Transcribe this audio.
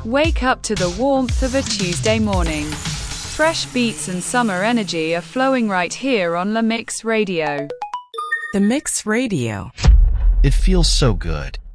Wake up to the warmth of a Tuesday morning. Fresh beats and summer energy are flowing right here on La Mix Radio. The Mix Radio. It feels so good.